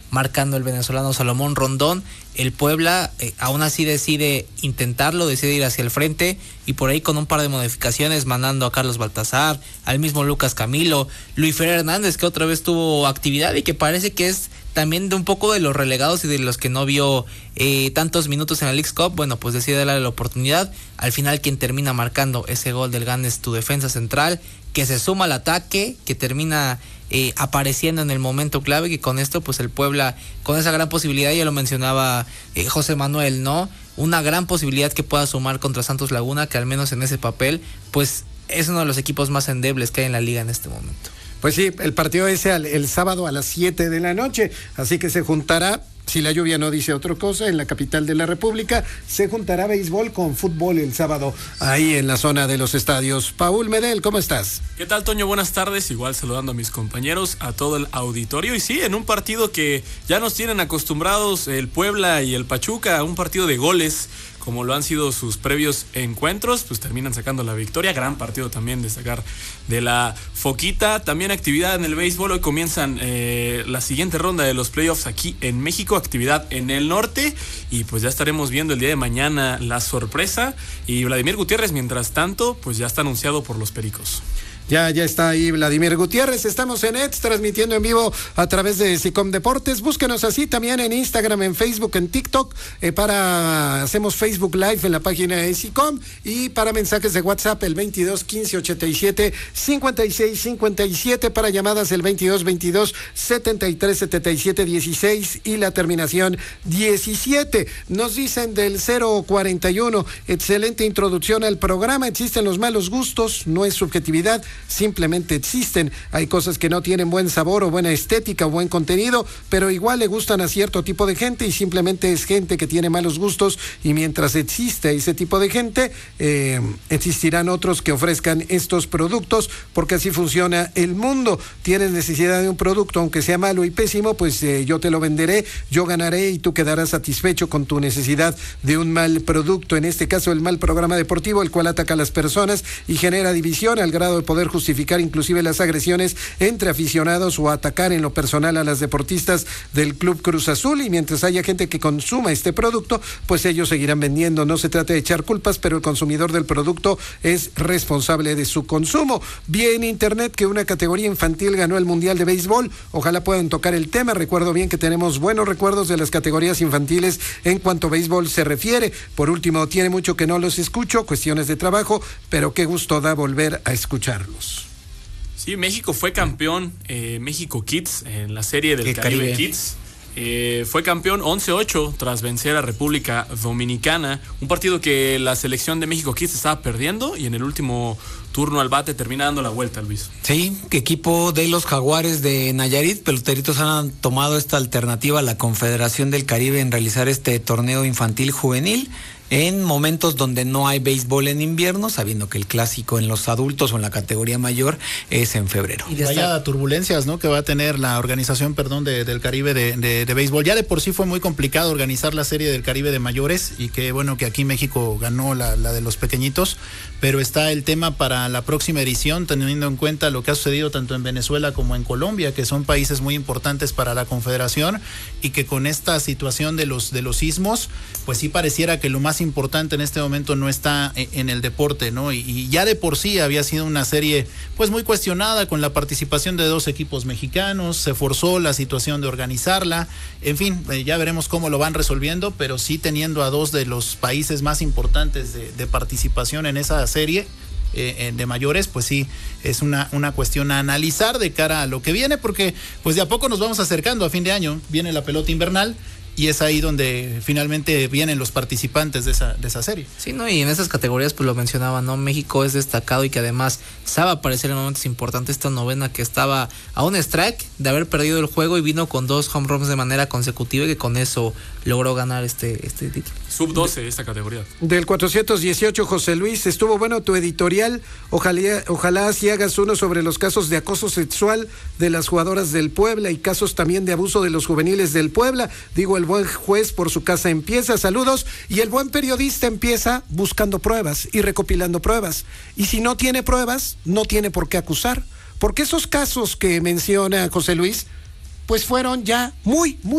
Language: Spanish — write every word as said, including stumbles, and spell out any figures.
marcando el venezolano Salomón Rondón. El Puebla eh, aún así decide intentarlo, decide ir hacia el frente y por ahí con un par de modificaciones mandando a Carlos Baltazar, al mismo Lucas Camilo, Luis Fer Hernández, que otra vez tuvo actividad y que parece que es también de un poco de los relegados y de los que no vio eh, tantos minutos en la Leagues Cup. Bueno, pues decide darle la oportunidad. Al final quien termina marcando ese gol del Gane es tu defensa central, que se suma al ataque, que termina eh, apareciendo en el momento clave, que con esto pues el Puebla, con esa gran posibilidad, ya lo mencionaba eh, José Manuel, ¿no? Una gran posibilidad que pueda sumar contra Santos Laguna, que al menos en ese papel pues es uno de los equipos más endebles que hay en la liga en este momento. Pues sí, el partido es el, el sábado a las siete de la noche, así que se juntará, si la lluvia no dice otra cosa, en la capital de la República, se juntará béisbol con fútbol el sábado, ahí en la zona de los estadios. Paul Medel, ¿cómo estás? ¿Qué tal, Toño? Buenas tardes, igual saludando a mis compañeros, a todo el auditorio, y sí, en un partido que ya nos tienen acostumbrados el Puebla y el Pachuca, un partido de goles, como lo han sido sus previos encuentros, pues terminan sacando la victoria. Gran partido también de sacar de la Foquita. También actividad en el béisbol. Hoy comienzan eh, la siguiente ronda de los playoffs aquí en México. Actividad en el norte. Y pues ya estaremos viendo el día de mañana la sorpresa. Y Vladimir Gutiérrez, mientras tanto, pues ya está anunciado por los Pericos. Ya, ya está ahí Vladimir Gutiérrez. Estamos en Eds, transmitiendo en vivo a través de SICOM Deportes. Búsquenos así también en Instagram, en Facebook, en TikTok. Eh, para Hacemos Facebook Live en la página de SICOM. Y para mensajes de WhatsApp, el veintidós quince ochenta y siete cincuenta y seis cincuenta y siete. Para llamadas, el veintidós veintidós setenta y tres setenta y siete dieciséis y la terminación diecisiete. Nos dicen del cero cuarenta y uno. Excelente introducción al programa. Existen los malos gustos, no es subjetividad. Simplemente existen. Hay cosas que no tienen buen sabor o buena estética o buen contenido, pero igual le gustan a cierto tipo de gente y simplemente es gente que tiene malos gustos, y mientras existe ese tipo de gente, eh, existirán otros que ofrezcan estos productos, porque así funciona el mundo. Tienes necesidad de un producto, aunque sea malo y pésimo, pues eh, yo te lo venderé, yo ganaré y tú quedarás satisfecho con tu necesidad de un mal producto. En este caso, el mal programa deportivo, el cual ataca a las personas y genera división al grado de poder justificar inclusive las agresiones entre aficionados o atacar en lo personal a las deportistas del Club Cruz Azul. Y mientras haya gente que consuma este producto, pues ellos seguirán vendiendo. No se trata de echar culpas, pero el consumidor del producto es responsable de su consumo. Vi en internet que una categoría infantil ganó el Mundial de Béisbol. Ojalá puedan tocar el tema. Recuerdo bien que tenemos buenos recuerdos de las categorías infantiles en cuanto a béisbol se refiere. Por último, tiene mucho que no los escucho, cuestiones de trabajo, pero qué gusto da volver a escucharlos. Sí, México fue campeón, eh, México Kids, en la serie del Caribe, Caribe Kids. Eh, fue campeón once ocho tras vencer a República Dominicana. Un partido que la selección de México Kids estaba perdiendo y en el último turno al bate termina dando la vuelta, Luis. Sí, que equipo de los Jaguares de Nayarit, peloteritos, han tomado esta alternativa a la Confederación del Caribe en realizar este torneo infantil juvenil en momentos donde no hay béisbol en invierno, sabiendo que el clásico en los adultos o en la categoría mayor es en febrero. Y vaya turbulencias, ¿no?, que va a tener la organización, perdón, de, del Caribe de, de, de béisbol. Ya de por sí fue muy complicado organizar la serie del Caribe de mayores, y que bueno que aquí México ganó la, la de los pequeñitos, pero está el tema para la próxima edición, teniendo en cuenta lo que ha sucedido tanto en Venezuela como en Colombia, que son países muy importantes para la Confederación, y que con esta situación de los, de los sismos, pues sí pareciera que lo más importante en este momento no está en el deporte, ¿no? Y, y ya de por sí había sido una serie pues muy cuestionada con la participación de dos equipos mexicanos, se forzó la situación de organizarla, en fin, eh, ya veremos cómo lo van resolviendo, pero sí teniendo a dos de los países más importantes de, de participación en esa serie eh, de mayores, pues sí, es una, una cuestión a analizar de cara a lo que viene, porque pues de a poco nos vamos acercando a fin de año, viene la pelota invernal, y es ahí donde finalmente vienen los participantes de esa, de esa serie. Sí, ¿no? Y en esas categorías, pues lo mencionaba, ¿no? México es destacado y que además sabe aparecer en momentos importantes. Esta novena que estaba a un strike de haber perdido el juego y vino con dos home runs de manera consecutiva, y que con eso logró ganar este, este título. sub doce esta categoría. Del cuatrocientos dieciocho, José Luis, estuvo bueno tu editorial. Ojalá, ojalá si hagas uno sobre los casos de acoso sexual de las jugadoras del Puebla y casos también de abuso de los juveniles del Puebla. Digo, el buen juez por su casa empieza, saludos, y el buen periodista empieza buscando pruebas y recopilando pruebas, y si no tiene pruebas, no tiene por qué acusar, porque esos casos que menciona José Luis, pues fueron ya muy, muy